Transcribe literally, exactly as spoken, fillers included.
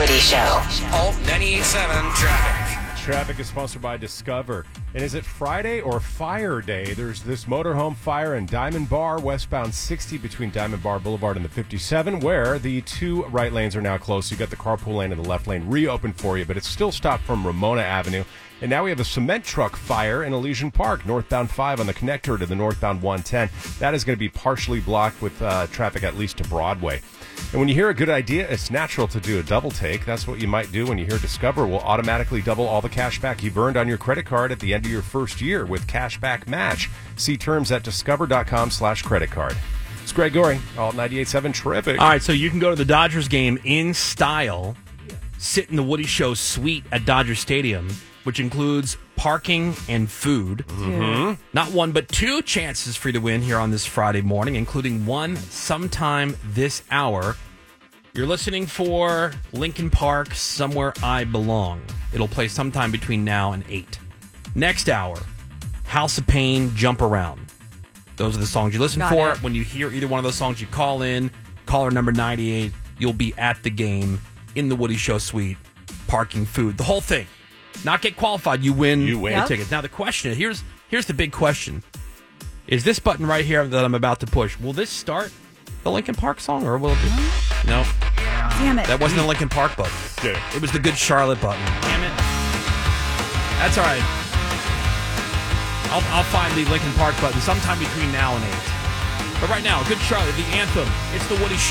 Woody Show. Alt ninety-eight point seven traffic. Traffic is sponsored by Discover. And is it Friday or Fire Day? There's this motorhome fire in Diamond Bar, westbound sixty between Diamond Bar Boulevard and the fifty-seven, where the two right lanes are now closed. So you got the carpool lane and the left lane reopened for you, but it's still stopped from Ramona Avenue. And now we have a cement truck fire in Elysian Park, northbound five on the connector to the northbound one ten. That is going to be partially blocked with uh, traffic at least to Broadway. And when you hear a good idea, it's natural to do a double take. That's what you might do when you hear Discover will automatically double all the cash back you've earned on your credit card at the end of your first year with Cashback Match. See terms at discover.com slash credit card. It's Greg Goring, Alt ninety-eight point seven Terrific. All right, so you can go to the Dodgers game in style, sit in the Woody Show suite at Dodger Stadium, which includes parking and food. Mm-hmm. Not one, but two chances for you to win here on this Friday morning, including one sometime this hour. You're listening for Linkin Park, Somewhere I Belong. It'll play sometime between now and eight. Next hour, House of Pain, Jump Around. Those are the songs you listen Got for. it. When you hear either one of those songs, you call in. Caller number ninety-eight. You'll be at the game in the Woody Show suite, parking, food, the whole thing. Not get qualified, you win, You win. the Yep. tickets. Now the question is, here's here's the big question. Is this button right here that I'm about to push, will this start the Linkin Park song, or will it be? No, Damn it. that wasn't the Linkin Park button. Yeah. It was the Good Charlotte button. Damn it. That's all right. I'll, I'll find the Linkin Park button sometime between now and eight. But right now, Good Charlotte, the anthem. It's the Woody Show.